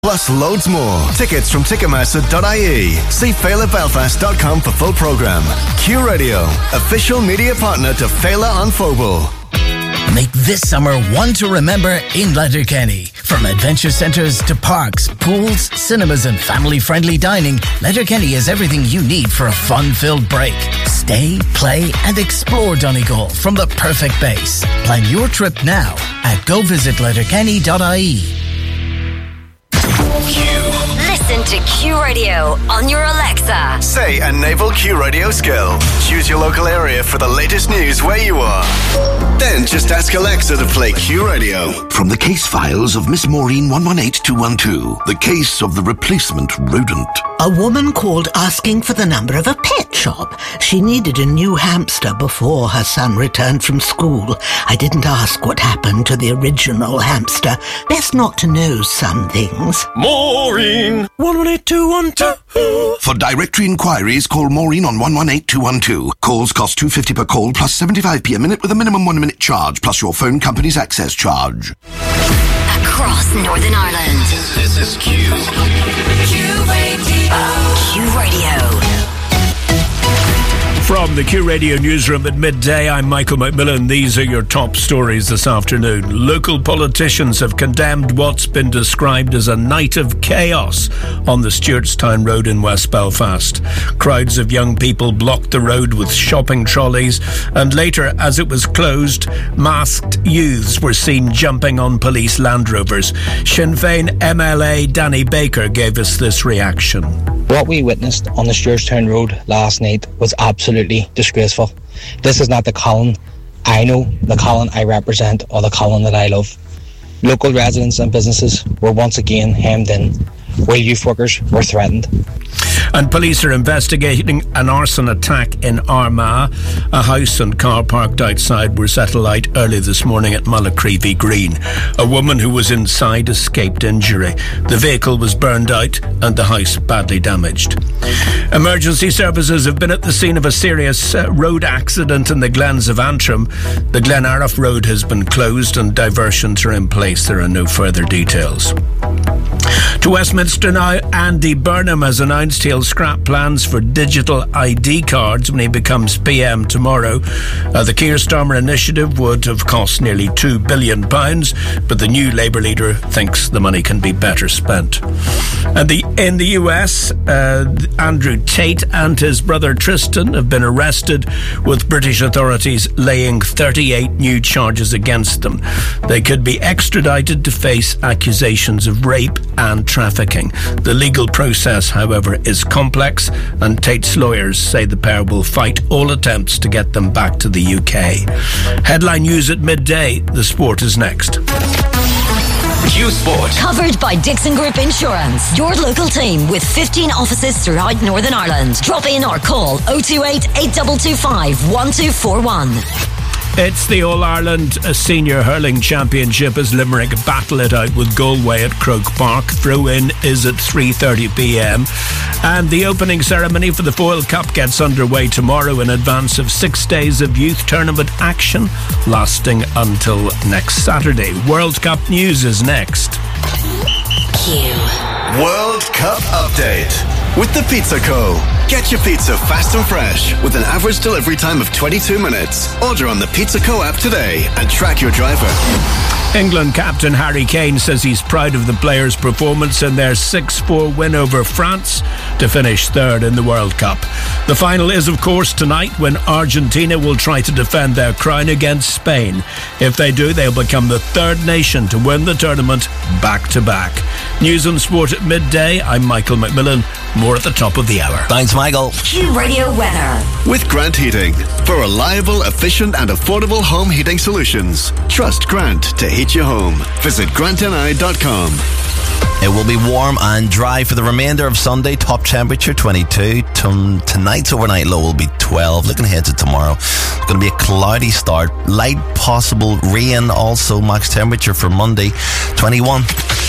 Plus loads more. Tickets from Ticketmaster.ie. See FailabBelfast.com for full programme. Q Radio, official media partner to Fela on Phobal. Make this summer one to remember in Letterkenny. From adventure centres to parks, pools, cinemas and family-friendly dining, Letterkenny is everything you need for a fun-filled break. Stay, play and explore Donegal from the perfect base. Plan your trip now at govisitletterkenny.ie. Listen to Q Radio on your Alexa. Say a naval Q Radio skill. Choose your local area for the latest news where you are. Then just ask Alexa to play Q Radio. From the case files of Miss Maureen 118212, the case of the replacement rodent. A woman called asking for the number of a pet shop. She needed a new hamster before her son returned from school. I didn't ask what happened to the original hamster. Best not to know some things. Maureen 118212. For directory inquiries, call Maureen on 118212. Calls cost $2.50 per call plus 75p a minute with a minimum 1 minute charge plus your phone company's access charge. Across Northern Ireland. This is Q. Q Radio. Q Radio. From the Q Radio newsroom at midday, I'm Michael McMillan. These are your top stories this afternoon. Local politicians have condemned what's been described as a night of chaos on the Stewartstown Road in West Belfast. Crowds of young people blocked the road with shopping trolleys, and later, as it was closed, masked youths were seen jumping on police Land Rovers. Sinn Féin MLA Danny Baker gave us this reaction. What we witnessed on the Stewartstown Road last night was absolutely disgraceful. This is not the Colin I know, the Colin I represent, or the Colin that I love. Local residents and businesses were once again hemmed in, where youth workers were threatened. And police are investigating an arson attack in Armagh. A house and car parked outside were set alight early this morning at Mullacreevy Green. A woman who was inside escaped injury. The vehicle was burned out and the house badly damaged. Emergency services have been at the scene of a serious road accident in the Glens of Antrim. The Glen Arif Road has been closed and diversions are in place. There are no further details. To Westminster now, Andy Burnham has announced he'll scrap plans for digital ID cards when he becomes PM tomorrow. The Keir Starmer initiative would have cost nearly £2 billion, but the new Labour leader thinks the money can be better spent. And in the US, Andrew Tate and his brother Tristan have been arrested, with British authorities laying 38 new charges against them. They could be extradited to face accusations of rape and trafficking. The legal process, however, is complex, and Tate's lawyers say the pair will fight all attempts to get them back to the UK. Headline news at midday. The sport is next. Q Sport. Covered by Dixon Group Insurance. Your local team with 15 offices throughout Northern Ireland. Drop in or call 028 8225 1241. It's the All-Ireland Senior Hurling Championship as Limerick battle it out with Galway at Croke Park. Throw-in is at 3:30pm. And the opening ceremony for the Foyle Cup gets underway tomorrow in advance of 6 days of youth tournament action, lasting until next Saturday. World Cup news is next. Q. World Cup update with the Pizza Co. Get your pizza fast and fresh with an average delivery time of 22 minutes. Order on the Pizza Co app today and track your driver. England captain Harry Kane says he's proud of the players' performance in their 6-4 win over France to finish third in the World Cup. The final is, of course, tonight, when Argentina will try to defend their crown against Spain. If they do, they'll become the third nation to win the tournament back-to-back. News and sport at midday. I'm Michael McMillan. More at the top of the hour. Thanks, Michael. Q Radio weather. With Grant Heating. For reliable, efficient and affordable home heating solutions. Trust Grant to heat your home. Visit grantni.com. It will be warm and dry for the remainder of Sunday. Top temperature 22. Tonight's overnight low will be 12. Looking ahead to tomorrow, it's going to be a cloudy start. Light possible rain also. Max temperature for Monday 21.